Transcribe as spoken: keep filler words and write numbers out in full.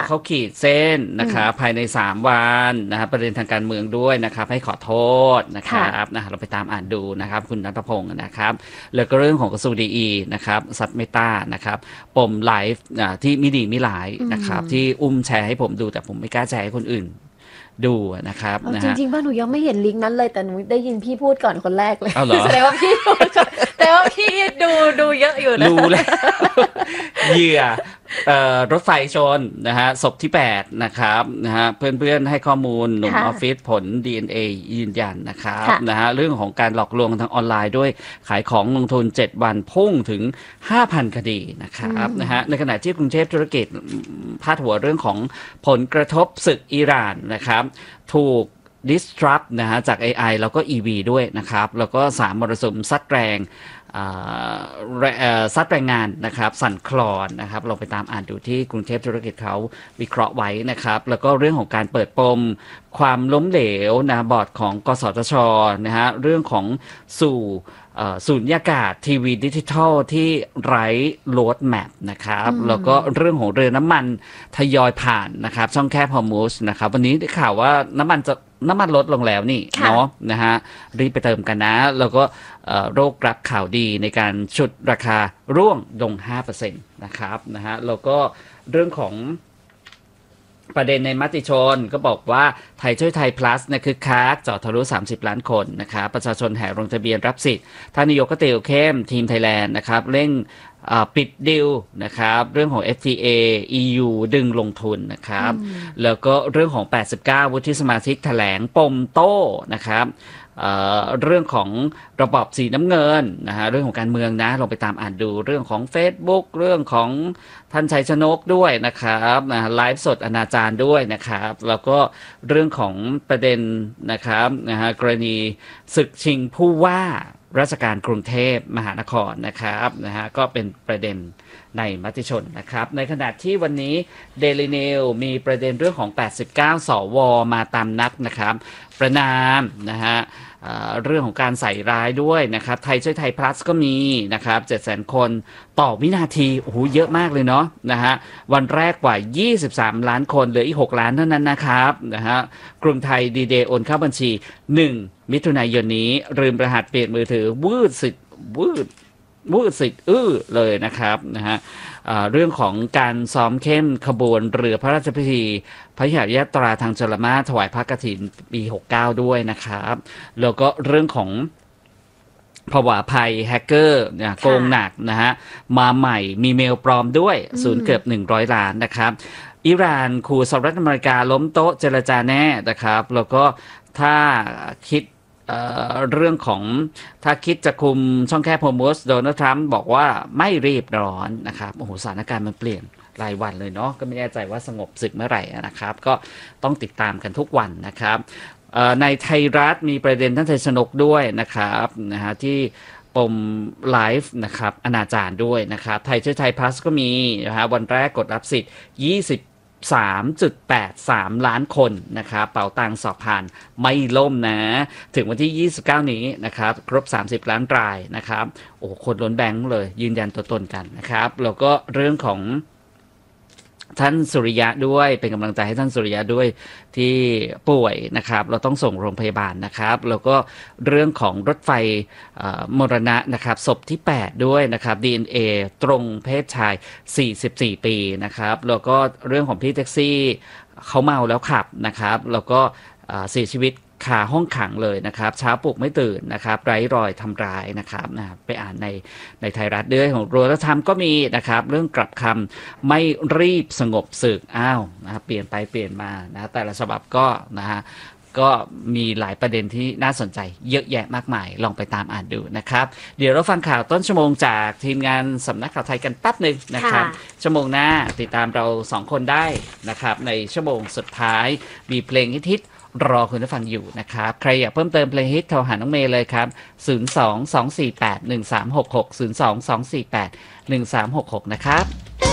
เขาขีดเส้นนะครับภายในสามวันนะครับประเด็นทางการเมืองด้วยนะครับให้ขอโทษนะครับนะเราไปตามอ่านดูนะครับคุณณัฐพงศ์นะครับแล้วก็เรื่องของกระทรวงดีนะครับสัตว์เมตานะครับปมไลฟ์ที่ไม่ดีไม่ร้ายนะครับที่อุ้มแชร์ให้ผมดูแต่ผมไม่กล้าแชร์ให้คนอื่นดูนะครับนะจริงๆบ้านหนูยังไม่เห็นลิงก์นั้นเลยแต่หนูได้ยินพี่พูดก่อนคนแรกเลยแสดงว่าพี่ดูแต่ว่าพี่ดูดูเยอะอยู่นะรู้แล้วเหยื่อรถไฟชนนะฮะศพที่แปดนะครับนะฮะเพื่อนๆให้ข้อมูลหนุ่มออฟฟิศผล ดี เอ็น เอ ยืนยันนะครับนะฮะเรื่องของการหลอกลวงทางออนไลน์ด้วยขายของลงทุนเจ็ดวันพุ่งถึง ห้าพัน คดีนะครับนะฮะในขณะที่กรุงเทพธุรกิจพาดหัวเรื่องของผลกระทบศึกอิหร่านนะครับถูกdisrupt นะฮะจาก เอ ไอ แล้วก็ อี วี ด้วยนะครับแล้วก็สามมรสุมซัดแรงซัดแรงงานนะครับสั่นคลอนนะครับเราไปตามอ่านดูที่กรุงเทพธุรกิจเขาวิเคราะห์ไว้นะครับแล้วก็เรื่องของการเปิดปมความล้มเหลวนะบอร์ดของกสทชนะฮะเรื่องของสู่สูญญากาศทีวีดิจิทัลที่ไร้โรดแมปนะครับแล้วก็เรื่องของเรือน้ำมันทยอยผ่านนะครับช่องแคบฮอร์มุสนะครับวันนี้ได้ข่าวว่าน้ำมันจะน้ำมันลดลงแล้วนี่เนาะนะฮะรีบไปเติมกันนะแล้วก็โรครับข่าวดีในการฉุดราคาร่วงลง ห้าเปอร์เซ็นต์ นะครับนะฮะแล้วก็เรื่องของประเด็นในมติชนก็บอกว่าไทยช่วยไทย plus นะคือคักเจาะทะลุสามสิบล้านคนนะครับประชาชนแห่ลงทะเบียนรับสิทธิ์ท่านนายกก็เตียวเข้มทีมไทยแลนด์นะครับเร่งปิดดีลนะครับเรื่องของ เอฟ ที เอ อี ยู ดึงลงทุนนะครับแล้วก็เรื่องของแปดสิบเก้าวุฒิสมาชิกแถลงปมโต้นะครับเอ่อเรื่องของระบอบสีน้ำเงินนะฮะเรื่องของการเมืองนะลองไปตามอ่านดูเรื่องของ Facebook เรื่องของท่านชัยชนกด้วยนะครับนะไลฟ์สดอนาจารด้วยนะครับแล้วก็เรื่องของประเด็นนะครับนะฮะกรณีศึกชิงผู้ว่าราชการกรุงเทพมหานครนะครับนะฮะก็เป็นประเด็นในมติชนนะครับในขณะที่วันนี้ Daily News มีประเด็นเรื่องของแปดสิบเก้าสวมาตามนัดนะครับประนามนะฮะเรื่องของการใส่ร้ายด้วยนะครับไทยช่วยไทย plus ก็มีนะครับเจ็ดแสนคนต่อวินาทีโอ้โหเยอะมากเลยเนาะนะฮะวันแรกกว่ายี่สิบสามล้านคนเหลืออีกหกล้านเท่านั้นนะครับนะฮะกรุงไทยดีเดย์โอนเข้าบัญชีหนึ่งมิถุนายนนี้ลืมรหัสเปลี่ยนมือถือวืดสิทธิ์วืดวืดสิทธิ์อื้อเลยนะครับนะฮะเรื่องของการซ้อมเข้มขบวนเรือพระราชพิธีพระยุหยาตราทางชลมาถวายพระกฐินปีหกสิบเก้าด้วยนะครับแล้วก็เรื่องของภาวะภัยแฮกเกอร์เนี่ยโกงหนักนะฮะมาใหม่มีเมลปลอมด้วยสูญเกือบหนึ่งร้อยล้านนะครับอิหร่านขู่สหรัฐอเมริกาล้มโต๊ะเจรจาแน่นะครับแล้วก็ถ้าคิดเอ่อเรื่องของถ้าคิดจะคุมช่องแคบฮอร์มุสโดนัลด์ทรัมป์บอกว่าไม่รีบร้อนนะครับโอ้โหสถานการณ์มันเปลี่ยนรายวันเลยเนาะก็ไม่แน่ใจว่าสงบศึกเมื่อไหร่นะครับก็ต้องติดตามกันทุกวันนะครับในไทยรัฐมีประเด็นท่านชัยชนกด้วยนะครับนะฮะที่ปมไลฟ์นะครับอนาจารด้วยนะครับไทยช่วยไทย plus ก็มีนะฮะวันแรกกดรับสิทธิ์ยี่สิบสามจุดแปดสาม ล้านคนนะครับเป๋าตังสอบผ่านไม่ล่มนะถึงวันที่ยี่สิบเก้านี้นะครับครบสามสิบล้านรายนะครับโอ้คนล้นแบงค์เลยยืนยันตัวตนกันนะครับแล้วก็เรื่องของท่านสุริยะด้วยเป็นกำลังใจให้ท่านสุริยะด้วยที่ป่วยนะครับเราต้องส่งโรงพยาบาลนะครับแล้วก็เรื่องของรถไฟมรณะนะครับศพที่แปดด้วยนะครับ ดี เอ็น เอ ตรงเพศชายสี่สิบสี่ปีนะครับแล้วก็เรื่องของพี่แท็กซี่เขาเมาแล้วขับนะครับแล้วก็เสียชีวิตคาห้องขังเลยนะครับเช้าปลุกไม่ตื่นนะครับไร้รอยทำร้ายนะครับนะไปอ่านในในไทยรัฐด้วยของรัฐธรรมก็มีนะครับเรื่องกลับคำไม่รีบสงบศึกอ้าวนะเปลี่ยนไปเปลี่ยนมานะแต่ละฉบับก็นะฮะก็มีหลายประเด็นที่น่าสนใจเยอะแยะมากมายลองไปตามอ่านดูนะครับเดี๋ยวเราฟังข่าวต้นชั่วโมงจากทีมงานสำนักข่าวไทยกันแป๊บหนึ่งนะครับชั่วโมงหน้าติดตามเราสองคนได้นะครับในชั่วโมงสุดท้ายมีเพลงฮิตรอคุณผู้ฟังอยู่นะครับใครอยากเพิ่มเติมเพลงฮิตโทรหาน้องเมย์เลยครับศูนย์ สอง สอง สี่ แปด หนึ่ง สาม หก หก ศูนย์ สอง สอง สี่ แปด หนึ่ง สาม หก หกนะครับ